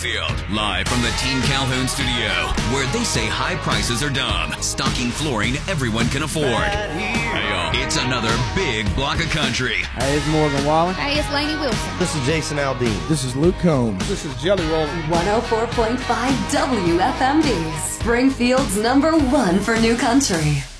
Live from the Team Calhoun studio, where they say high prices are dumb, stocking flooring everyone can afford. Hey, y'all, it's another big block of country. Hey, it's Morgan Wallen. Hey, it's Lainey Wilson. This is Jason Aldean. This is Luke Combs. This is Jelly Roll. 104.5 WFMD, Springfield's #1 for new country.